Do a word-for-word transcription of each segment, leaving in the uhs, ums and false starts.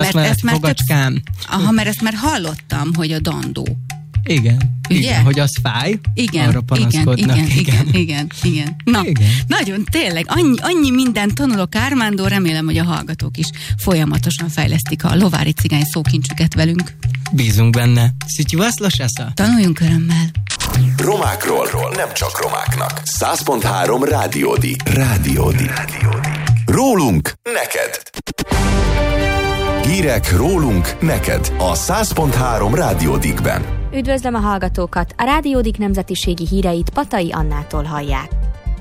mert ezt már fogacskám. Több... Aha, mert ezt már hallottam, hogy a dandó. Igen, igen, hogy az fáj, igen, arra panaszkodnak. Igen, igen, igen, igen, igen. Na, igen. Nagyon tényleg, annyi, annyi mindent tanulok, Ármándó, remélem, hogy a hallgatók is folyamatosan fejlesztik a lovári cigány szókincsüket velünk. Bízunk benne. Szütyuvaszlos esza? Tanuljunk örömmel. Romákról, nem csak romáknak. száz pont három Rádiódi. Rádiódi. Rólunk neked. Hírek rólunk neked a száz pont három Rádiódikben. Üdvözlöm a hallgatókat! A Rádiódik nemzetiségi híreit Patai Annától hallják.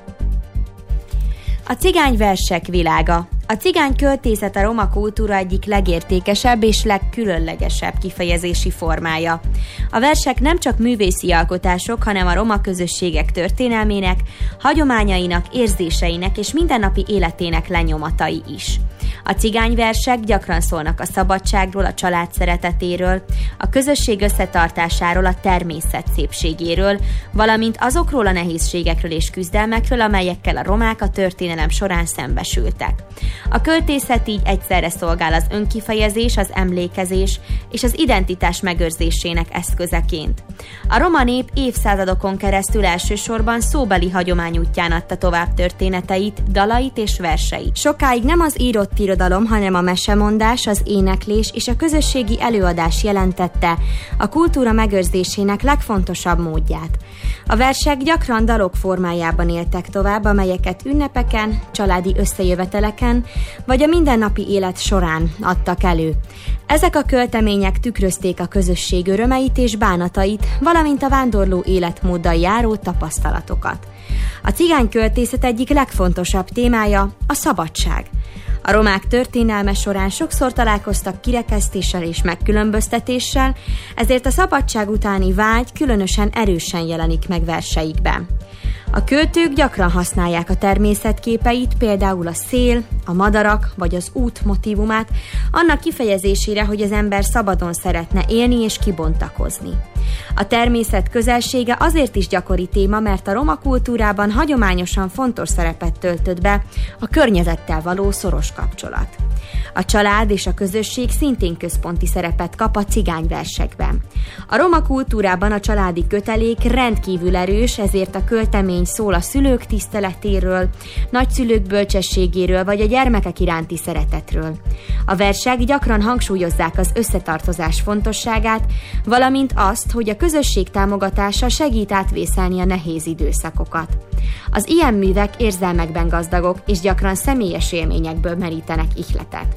A cigányversek világa. A cigány költészet a roma kultúra egyik legértékesebb és legkülönlegesebb kifejezési formája. A versek nem csak művészi alkotások, hanem a roma közösségek történelmének, hagyományainak, érzéseinek és mindennapi életének lenyomatai is. A cigányversek gyakran szólnak a szabadságról, a család szeretetéről, a közösség összetartásáról, a természet szépségéről, valamint azokról a nehézségekről és küzdelmekről, amelyekkel a romák a történelem során szembesültek. A költészet így egyszerre szolgál az önkifejezés, az emlékezés és az identitás megőrzésének eszközeként. A roma nép évszázadokon keresztül elsősorban szóbeli hagyomány útján adta tovább történeteit, dalait és verseit. Sokáig nem az írott irodalom, hanem a mesemondás, az éneklés és a közösségi előadás jelentette a kultúra megőrzésének legfontosabb módját. A versek gyakran dalok formájában éltek tovább, amelyeket ünnepeken, családi összejöveteleken vagy a mindennapi élet során adtak elő. Ezek a költemények tükrözték a közösség örömeit és bánatait, valamint a vándorló életmóddal járó tapasztalatokat. A cigány költészet egyik legfontosabb témája a szabadság. A romák történelme során sokszor találkoztak kirekesztéssel és megkülönböztetéssel, ezért a szabadság utáni vágy különösen erősen jelenik meg verseikben. A költők gyakran használják a természetképeit, például a szél, a madarak vagy az út motívumát, annak kifejezésére, hogy az ember szabadon szeretne élni és kibontakozni. A természet közelsége azért is gyakori téma, mert a roma kultúrában hagyományosan fontos szerepet töltött be a környezettel való szoros kapcsolat. A család és a közösség szintén központi szerepet kap a cigányversekben. A roma kultúrában a családi kötelék rendkívül erős, ezért a költemény szól a szülők tiszteletéről, nagyszülők bölcsességéről vagy a gyermekek iránti szeretetről. A versek gyakran hangsúlyozzák az összetartozás fontosságát, valamint azt, hogy a közösség támogatása segít átvészelni a nehéz időszakokat. Az ilyen művek érzelmekben gazdagok és gyakran személyes élményekből merítenek ihletet.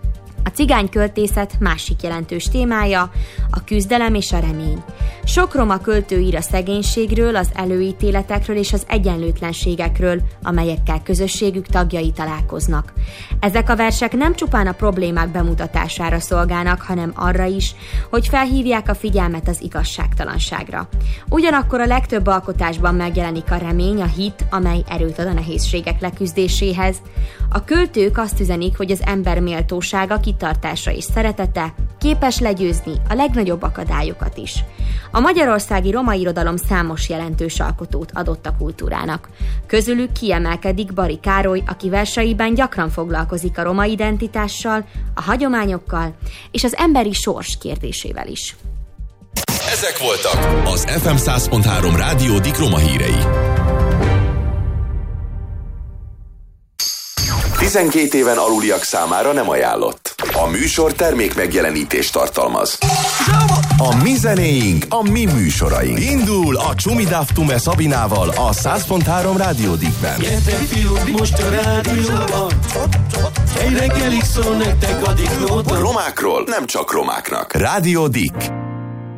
A cigányköltészet másik jelentős témája a küzdelem és a remény. Sok roma költő ír a szegénységről, az előítéletekről és az egyenlőtlenségekről, amelyekkel közösségük tagjai találkoznak. Ezek a versek nem csupán a problémák bemutatására szolgálnak, hanem arra is, hogy felhívják a figyelmet az igazságtalanságra. Ugyanakkor a legtöbb alkotásban megjelenik a remény, a hit, amely erőt ad a nehézségek leküzdéséhez. A költők azt üzenik, hogy az ember méltósága, kitartása és szeretete képes legyőzni a legnagyobb akadályokat is. A magyarországi roma irodalom számos jelentős alkotót adott a kultúrának. Közülük kiemelkedik Bari Károly, aki verseiben gyakran foglalkozik a roma identitással, a hagyományokkal és az emberi sors kérdésével is. Ezek voltak az ef em száz pont három Rádiódik roma hírei. tizenkét éven aluliak számára nem ajánlott. A műsor termék megjelenítést tartalmaz. A mi zenéink, a mi műsoraink. Indul a Csumidaftume Szabinával a száz pont három Rádiódikben. Gyertek fiúk, most a rádióban. Egy reggelig szól nektek a diklóta. Romákról nem csak romáknak. Rádiódik.